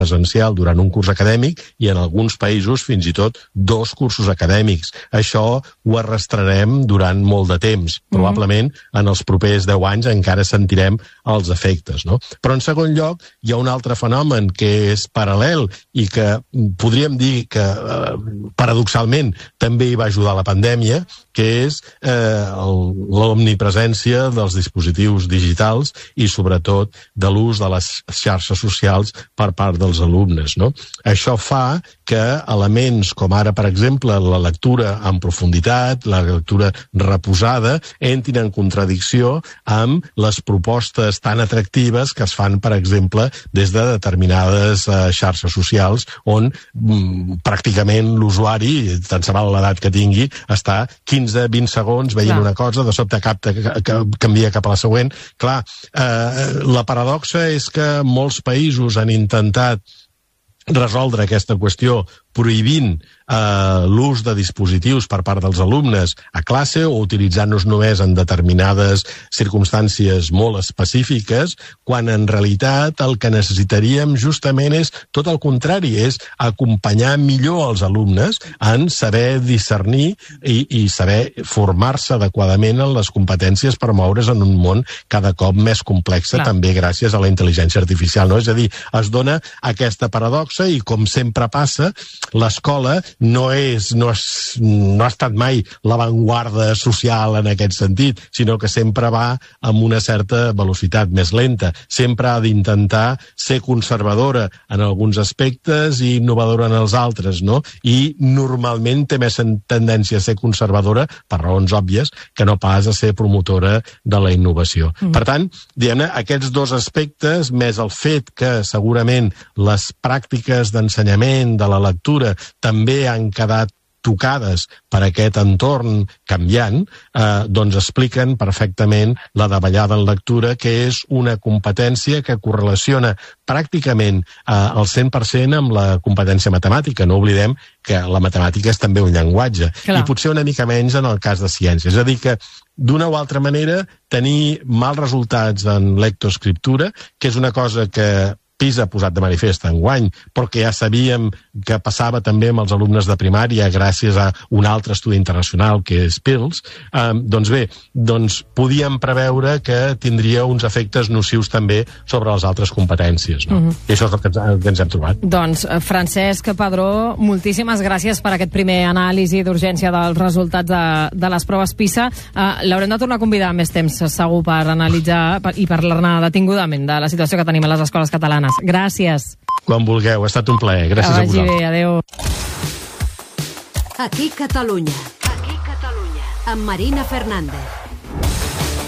presencial durant un curs acadèmic i en alguns països fins i tot 2 cursos acadèmics. Això ho arrastrarem durant molt de temps. Probablement en els propers 10 anys encara sentirem els efectes, no? Però en segon lloc hi ha un altre fenomen que és paral·lel i que podríem dir que paradoxalment també hi va ajudar la pandèmia, que és l'omnipresència dels dispositius digitals i sobretot de l'ús de les xarxes socials per part dels alumnes, no? Això fa que elements com ara, per exemple, la lectura en profunditat, la lectura reposada, entrin en contradicció amb les propostes tan atractives que es fan, per exemple, des de determinades xarxes socials on pràcticament l'usuari, tant se val l'edat que tingui, està 15-20 segons veient una cosa, de sobte canvia cap a la següent. Clar, la paradoxa és que molts països han intentat resoldre aquesta qüestió prohibint l'ús de dispositius per part dels alumnes a classe o utilitzant-los només en determinades circumstàncies molt específiques, quan en realitat el que necessitaríem justament és tot el contrari, és acompanyar millor els alumnes en saber discernir i saber formar-se adequadament en les competències per moure's en un món cada cop més complex, també gràcies a la intel·ligència artificial, no? És a dir, es dona aquesta paradoxa i, com sempre passa, l'escola no ha estat mai l'avantguarda social en aquest sentit, sinó que sempre va amb una certa velocitat més lenta. Sempre ha d'intentar ser conservadora en alguns aspectes i innovadora en els altres, no? I normalment té més tendència a ser conservadora, per raons òbvies, que no pas a ser promotora de la innovació. Per tant, diguem-ne, aquests 2 aspectes, més el fet que segurament les pràctiques d'ensenyament, de la lectura, també han quedat tocades per aquest entorn canviant, doncs expliquen perfectament la davallada en lectura, que és una competència que correlaciona pràcticament al 100% amb la competència matemàtica. No oblidem que la matemàtica és també un llenguatge, i potser una mica menys en el cas de ciències. És a dir, que d'una o altra manera tenir mals resultats en lectoescriptura, que és una cosa que PISA ha posat de manifest enguany, però que ja sabíem que passava també amb els alumnes de primària gràcies a un altre estudi internacional que és PIRLS, doncs bé, podíem preveure que tindria uns efectes nocius també sobre les altres competències, no? I això és el que ens hem trobat. Doncs, Francesc Padró, moltíssimes gràcies per aquest primer anàlisi d'urgència dels resultats de les proves PISA. L'haurem de tornar a convidar més temps, segur, per analitzar i parlar-ne detingudament de la situació que tenim a les escoles catalanes. Gràcies. Quan vulgueu, ha estat un plaer. Gràcies a vosaltres. Bé, adéu. Aquí Catalunya. Aquí Catalunya. Amb Marina Fernández.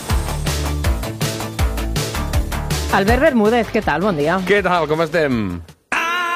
Albert Bermúdez, què tal? Bon dia. Què tal? Com estem?